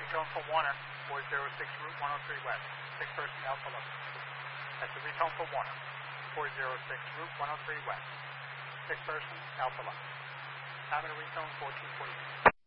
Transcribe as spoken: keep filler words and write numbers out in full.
retone for Warner, four zero six Route one oh three West. Six person Alpha Lima. That's the retone for Warner, four zero six Route one oh three West. Six person Alpha Lima. Time of the retone fourteen forty-two.